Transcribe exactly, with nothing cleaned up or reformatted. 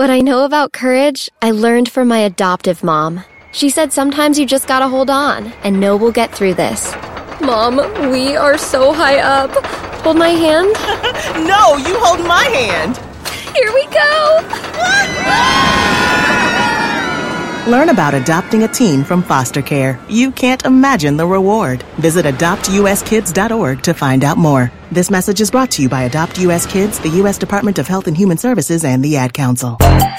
What I know about courage, I learned from my adoptive mom. She said sometimes you just gotta hold on and know we'll get through this. Mom, we are so high up. Hold my hand? No, you hold my hand. Here we go. Learn about adopting a teen from foster care. You can't imagine the reward. Visit adopt u s kids dot org to find out more. This message is brought to you by Adopt U S Kids, the U S Department of Health and Human Services, and the Ad Council.